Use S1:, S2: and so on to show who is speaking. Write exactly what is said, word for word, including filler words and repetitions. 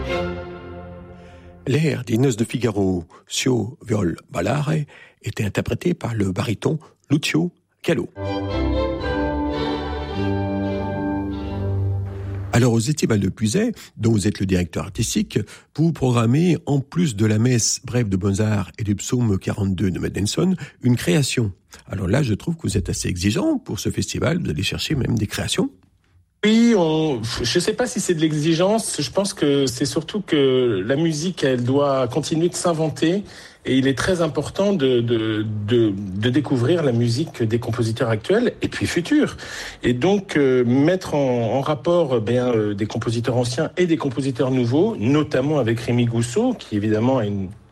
S1: L'air des Noces de Figaro, Sio viol ballare, était interprété par le baryton Lucio Gallo. Alors, aux Estivales de Puisaye, dont vous êtes le directeur artistique, vous programmez, en plus de la messe brève de Mozart et du psaume quarante-deux de Mendelssohn, une création. Alors là, je trouve que vous êtes assez exigeant pour ce festival, vous allez chercher même des créations.
S2: Oui, on, je ne sais pas si c'est de l'exigence, je pense que c'est surtout que la musique, elle doit continuer de s'inventer et il est très important de, de, de, de découvrir la musique des compositeurs actuels et puis futurs. Et donc, euh, mettre en, en rapport bien, euh, des compositeurs anciens et des compositeurs nouveaux, notamment avec Rémi Gousseau, qui évidemment a une